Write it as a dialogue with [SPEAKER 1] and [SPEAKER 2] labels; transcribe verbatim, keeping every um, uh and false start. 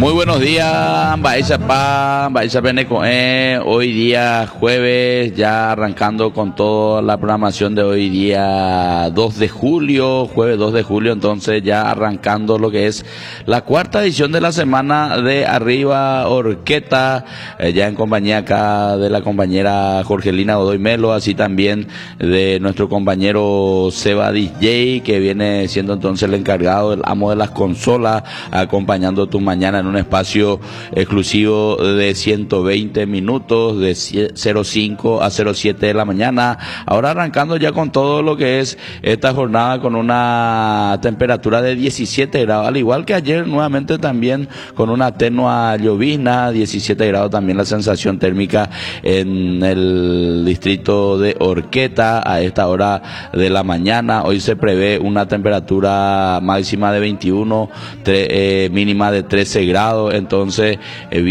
[SPEAKER 1] Muy buenos días, Baizapá, Baizapenecoe. Hoy día jueves, ya arrancando con toda la programación de hoy día dos de julio, jueves dos de julio, entonces ya arrancando lo que es la cuarta edición de la semana de Arriba Orqueta, eh, ya en compañía acá de la compañera Jorgelina Godoy Melo, así también de nuestro compañero Seba D J, que viene siendo entonces el encargado, el amo de las consolas, acompañando tu mañana en un espacio exclusivo de ciento veinte minutos, de cero cinco a cero siete de la mañana. Ahora arrancando ya con todo lo que es esta jornada con una temperatura de diecisiete grados, al igual que ayer, nuevamente también con una tenua llovizna, diecisiete grados también la sensación térmica en el distrito de Orqueta a esta hora de la mañana. Hoy se prevé una temperatura máxima de veintiuno, tre, eh, mínima de trece grados, entonces eh,